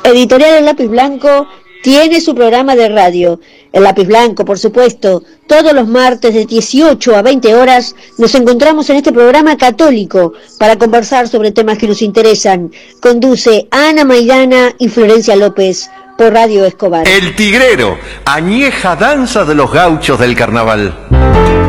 Editorial El Lápiz Blanco tiene su programa de radio. El Lápiz Blanco, por supuesto, todos los martes de 18 a 20 horas nos encontramos en este programa católico para conversar sobre temas que nos interesan. Conduce Ana Maidana y Florencia López por Radio Escobar. El Tigrero, añeja danza de los gauchos del carnaval.